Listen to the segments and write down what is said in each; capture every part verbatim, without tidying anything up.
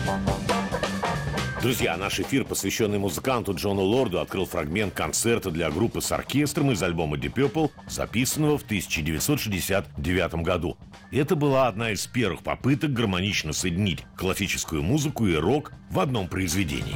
Друзья, наш эфир, посвященный музыканту Джону Лорду, открыл фрагмент концерта для группы с оркестром из альбома Deep Purple, записанного в тысяча девятьсот шестьдесят девятом году. Это была одна из первых попыток гармонично соединить классическую музыку и рок в одном произведении.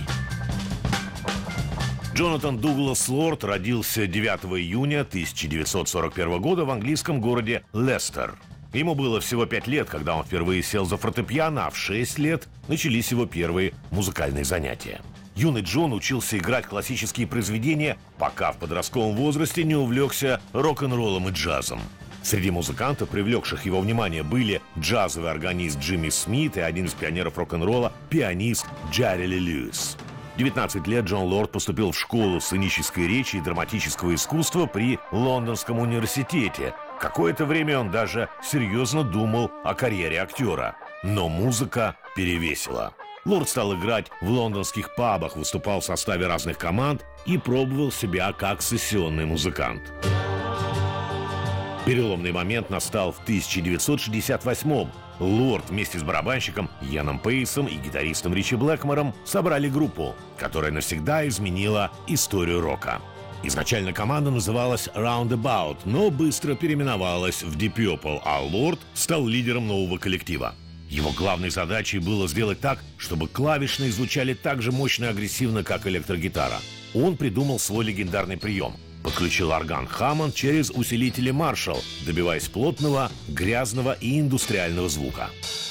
Джонатан Дуглас Лорд родился девятого июня тысяча девятьсот сорок первого года в английском городе Лестер. Ему было всего пять лет, когда он впервые сел за фортепиано, а в шесть лет начались его первые музыкальные занятия. Юный Джон учился играть классические произведения, пока в подростковом возрасте не увлекся рок-н-роллом и джазом. Среди музыкантов, привлекших его внимание, были джазовый органист Джимми Смит и один из пионеров рок-н-ролла – пианист Джерри Ли Льюис. В девятнадцать лет Джон Лорд поступил в школу сценической речи и драматического искусства при Лондонском университете. Какое-то время он даже серьезно думал о карьере актера. Но музыка перевесила. Лорд стал играть в лондонских пабах, выступал в составе разных команд и пробовал себя как сессионный музыкант. Переломный момент настал в тысяча девятьсот шестьдесят восьмом. Лорд вместе с барабанщиком Яном Пейсом и гитаристом Ричи Блэкмором собрали группу, которая навсегда изменила историю рока. Изначально команда называлась Roundabout, но быстро переименовалась в Deep Purple, а Лорд стал лидером нового коллектива. Его главной задачей было сделать так, чтобы клавишные звучали так же мощно и агрессивно, как электрогитара. Он придумал свой легендарный прием. Подключил орган Hammond через усилители Marshall, добиваясь плотного, грязного и индустриального звука.